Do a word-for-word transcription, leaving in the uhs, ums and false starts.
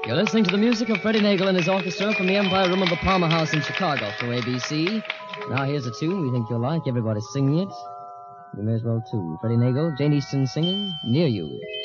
You're listening to the music of Freddie Nagel and his orchestra from the Empire Room of the Palmer House in Chicago for A B C. Now here's a tune we think you'll like. Everybody's singing it. You may as well, too. Freddie Nagel, Jane Easton singing, Near You.